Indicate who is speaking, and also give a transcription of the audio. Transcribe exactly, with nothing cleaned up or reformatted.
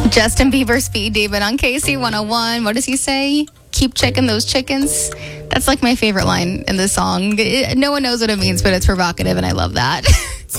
Speaker 1: Justin Bieber, Speed Demon on K C one oh one. What does he say? Keep checking those chickens. That's like my favorite line in the song. It, no one knows what it means, but it's provocative, and I love that.